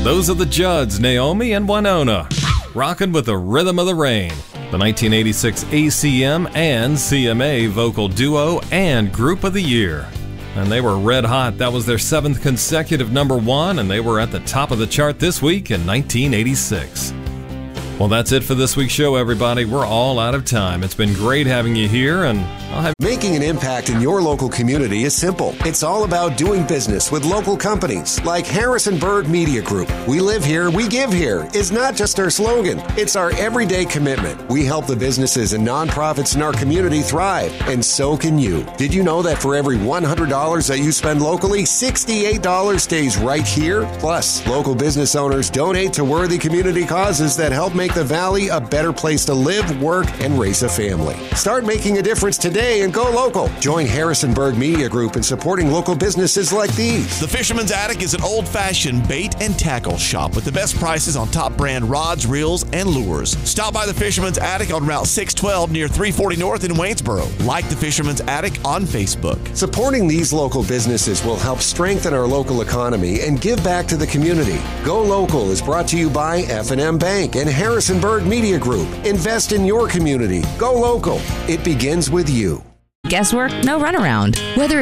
Those are the Judds, Naomi and Winona, rocking with the rhythm of the rain. The 1986 ACM and CMA Vocal Duo and Group of the Year. And they were red hot. That was their 7th consecutive #1, and they were at the top of the chart this week in 1986. Well, that's it for this week's show, everybody. We're all out of time. It's been great having you here, and I'll have... Making an impact in your local community is simple. It's all about doing business with local companies like Harrisonburg Media Group. We live here, we give here is not just our slogan. It's our everyday commitment. We help the businesses and nonprofits in our community thrive, and so can you. Did you know that for every $100 that you spend locally, $68 stays right here? Plus, local business owners donate to worthy community causes that help make the Valley a better place to live, work, and raise a family. Start making a difference today and go local. Join Harrisonburg Media Group in supporting local businesses like these. The Fisherman's Attic is an old-fashioned bait and tackle shop with the best prices on top brand rods, reels, and lures. Stop by the Fisherman's Attic on Route 612 near 340 North in Waynesboro. Like the Fisherman's Attic on Facebook. Supporting these local businesses will help strengthen our local economy and give back to the community. Go Local is brought to you by F&M Bank and Harrisonburg Media Group. Invest in your community. Go local. It begins with you. Guesswork? No runaround. Whether